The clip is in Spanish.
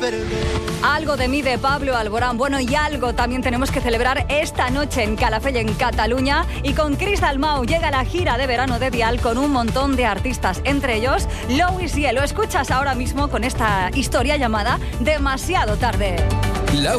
Algo de mí de Pablo Alborán. Bueno, y algo también tenemos que celebrar esta noche en Calafell, en Cataluña. Y con Cris Dalmau llega la gira de verano de Dial con un montón de artistas, entre ellos Louis C.K. Lo escuchas ahora mismo con esta historia llamada Demasiado tarde.